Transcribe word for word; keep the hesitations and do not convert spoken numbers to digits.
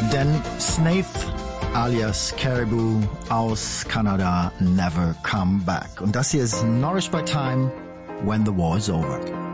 Dan Snaith alias Caribou aus Kanada, Never Come Back. Und das hier ist Nourished by Time, When the War is Over.